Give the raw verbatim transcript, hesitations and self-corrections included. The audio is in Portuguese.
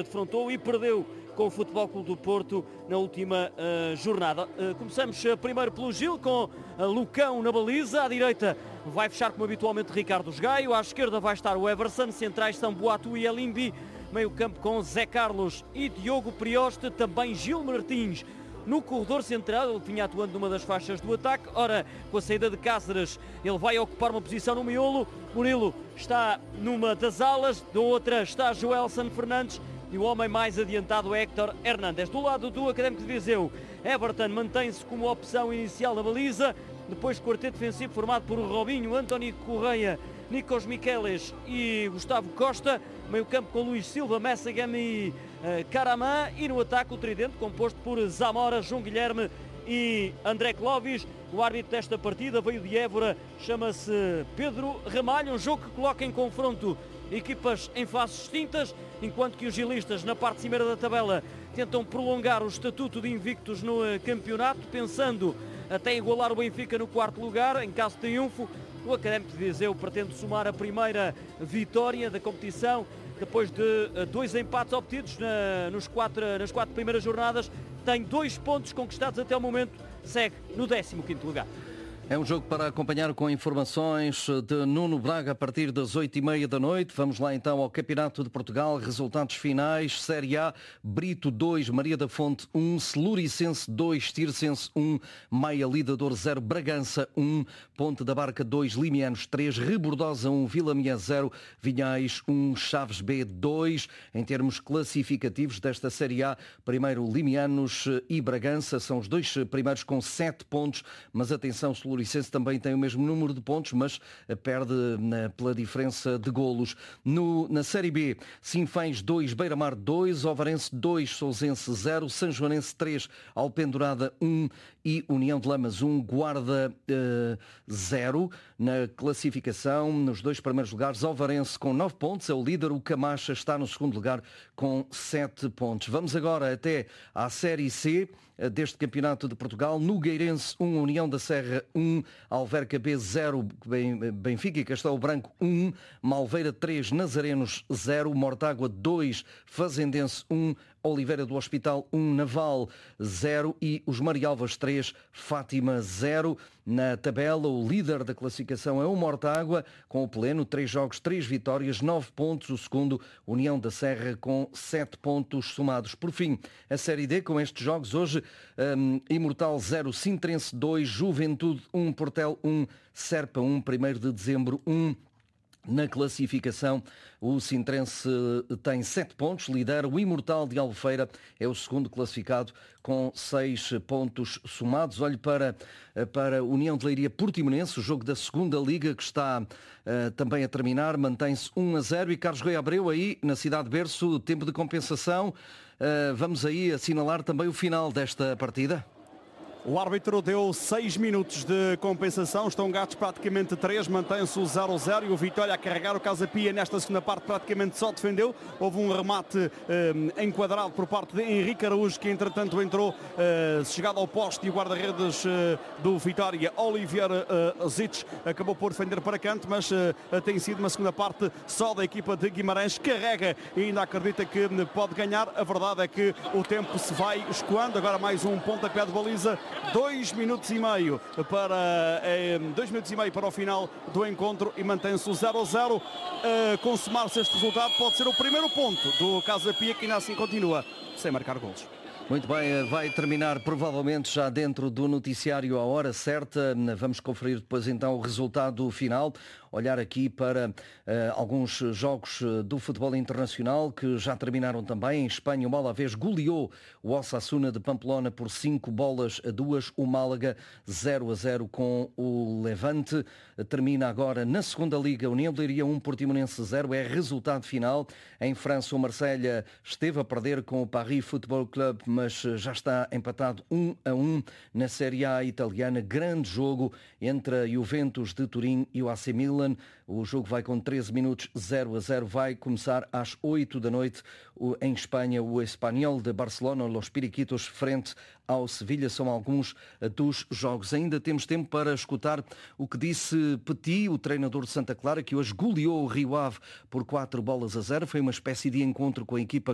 defrontou e perdeu com o Futebol Clube do Porto na última uh, jornada. Uh, começamos uh, primeiro pelo Gil, com uh, Lucão na baliza. À direita vai fechar como habitualmente Ricardo Gaio. À esquerda vai estar o Everson. Centrais são Boatu e Elimbi. Meio campo com Zé Carlos e Diogo Prioste. Também Gil Martins no corredor central. Ele vinha atuando numa das faixas do ataque. Ora, com a saída de Cáceres, ele vai ocupar uma posição no miolo. Murilo está numa das alas. Da outra está Joelson Fernandes. E o homem mais adiantado é Héctor Hernández. Do lado do Académico de Viseu, Everton mantém-se como opção inicial na baliza. Depois quarteto defensivo formado por Robinho, António Correia, Nikos Miqueles e Gustavo Costa. Meio campo com Luís Silva, Messagame e uh, Caramã. E no ataque o tridente composto por Zamora, João Guilherme e André Clovis. O árbitro desta partida veio de Évora, chama-se Pedro Ramalho. Um jogo que coloca em confronto equipas em faces distintas, enquanto que os gilistas na parte cimeira da tabela tentam prolongar o estatuto de invictos no campeonato, pensando até igualar o Benfica no quarto lugar. Em caso de triunfo, o Académico de Viseu pretende somar a primeira vitória da competição depois de dois empates obtidos na, nos quatro, nas quatro primeiras jornadas. Tem dois pontos conquistados até o momento, segue no décimo quinto lugar. É um jogo para acompanhar com informações de Nuno Braga a partir das oito e meia da noite. Vamos lá então ao Campeonato de Portugal. Resultados finais. Série A, Brito dois, Maria da Fonte um, Celuricense dois, Tirsense um, Maia Lidador zero, Bragança um, Ponte da Barca dois, Limianos três, Rebordosa um, Vila Miã zero, Vinhais um, Chaves B dois. Em termos classificativos desta Série A, primeiro Limianos e Bragança são os dois primeiros com sete pontos, mas atenção, o Licença também tem o mesmo número de pontos, mas perde na, pela diferença de golos. No, na Série B, Sinfãs dois, Beira-Mar dois, Ovarense dois, Sousense zero, Sanjoanense três, Alpendurada um e União de Lamas um, Guarda zero. Na classificação, nos dois primeiros lugares, Ovarense com nove pontos, é o líder, o Camacha está no segundo lugar com sete pontos. Vamos agora até à Série C deste Campeonato de Portugal. Nogueirense um, União da Serra um, Alverca B zero, Benfica e Castelo Branco um, Malveira três, Nazarenos zero, Mortágua dois, Fazendense um, Oliveira do Hospital um, Naval zero e os Marialvas três, Fátima zero. Na tabela, o líder da classificação é o Mortágua, com o pleno, três jogos, três vitórias, nove pontos. O segundo, União da Serra, com sete pontos somados. Por fim, a Série D, com estes jogos hoje, um, Imortal zero, Sintrense dois, Juventude um, Portel um, Serpa um, primeiro de dezembro um. Na classificação, o Sintrense tem sete pontos, lidera. O Imortal de Albufeira é o segundo classificado com seis pontos somados. Olhe para, para a União de Leiria Portimonense, o jogo da segunda Liga que está uh, também a terminar, mantém-se um a zero. E Carlos Rui Abreu aí na cidade de Berço, tempo de compensação. Uh, vamos aí assinalar também o final desta partida. O árbitro deu seis minutos de compensação, estão gatos praticamente três, mantém-se o zero a zero e o Vitória a carregar. O Casa Pia nesta segunda parte praticamente só defendeu. Houve um remate eh, enquadrado por parte de Henrique Araújo, que entretanto entrou eh, chegado ao poste, e o guarda-redes eh, do Vitória, Olivier eh, Zitch, acabou por defender para canto, mas eh, tem sido uma segunda parte só da equipa de Guimarães, carrega e ainda acredita que pode ganhar. A verdade é que o tempo se vai escoando. Agora mais um pontapé de baliza. Dois minutos e meio para eh, dois minutos e meio para o final do encontro e mantém-se o zero a zero. Uh, consumar-se este resultado pode ser o primeiro ponto do Casa Pia, que ainda assim continua sem marcar golos. Muito bem, vai terminar provavelmente já dentro do noticiário à hora certa. Vamos conferir depois então o resultado final. Olhar aqui para uh, alguns jogos do futebol internacional que já terminaram também. Em Espanha, o Alavés goleou o Osasuna de Pamplona por cinco bolas a duas. O Málaga zero a zero com o Levante. Termina agora na segunda Liga. União de Leiria um, Portimonense zero. É resultado final. Em França, o Marselha esteve a perder com o Paris Football Club, mas já está empatado um a um. Na Série A italiana, grande jogo entre a Juventus de Turim e o A C Milan. O jogo vai com treze minutos, zero a zero. Vai começar às oito da noite. Em Espanha, o Espanyol de Barcelona, Los Periquitos, frente ao Sevilha. São alguns dos jogos. Ainda temos tempo para escutar o que disse Petit, o treinador de Santa Clara, que hoje goleou o Rio Ave por quatro bolas a zero. Foi uma espécie de encontro com a equipa